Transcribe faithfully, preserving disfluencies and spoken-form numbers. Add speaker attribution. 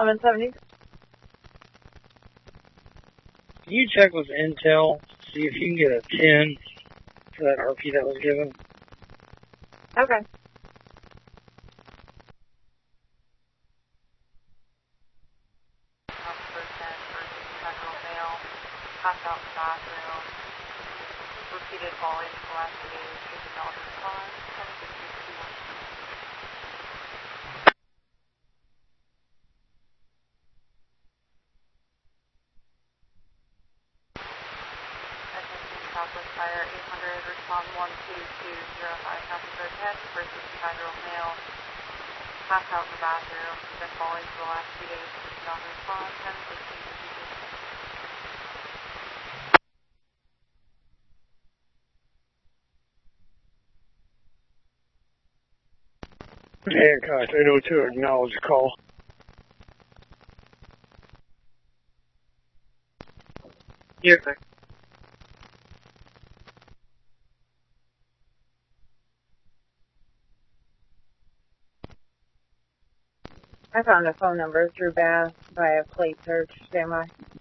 Speaker 1: eleven seventy.
Speaker 2: Can you check with Intel, see if you can get a ten for that R P that was given?
Speaker 1: Okay.
Speaker 3: Officer ten versus federal male, passed out in the bathroom, repeated falling for the last few days, did not respond, ten fifty-two. Southwest Fire eight hundred, respond one two two zero five, Officer ten versus federal male, passed out in the bathroom, been falling for the last few days, did not respond, ten fifteen.
Speaker 2: Hancock eight oh two, acknowledge call. Yes, sir.
Speaker 1: I found a phone number through Bath by a plate search. Stand by.